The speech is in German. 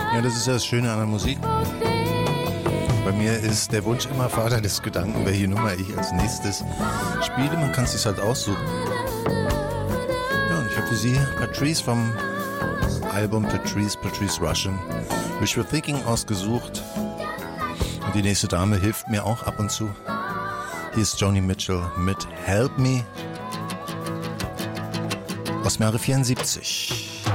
Ja, das ist ja das Schöne an der Musik. Bei mir ist der Wunsch immer Vater des Gedanken, welche Nummer ich als nächstes spiele. Man kann es sich halt aussuchen. Ja, und ich habe für Sie Patrice vom Album Patrice Russian, Wishful Thinking ausgesucht. Und die nächste Dame hilft mir auch ab und zu. Hier ist Joni Mitchell mit Help Me aus dem Jahre 74.